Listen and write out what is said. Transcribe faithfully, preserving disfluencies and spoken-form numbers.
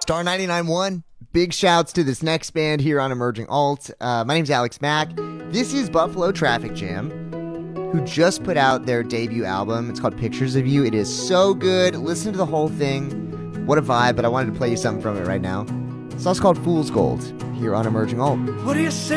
Star ninety-nine point one, big shouts to this next band here on Emerging Alt. Uh, my name's Alex Mack. This is Buffalo Traffic Jam, who just put out their debut album. It's called Pictures of You. It is so good. Listen to the whole thing. What a vibe, but I wanted to play you something from it right now. It's also called Fool's Gold here on Emerging Alt. What do you say?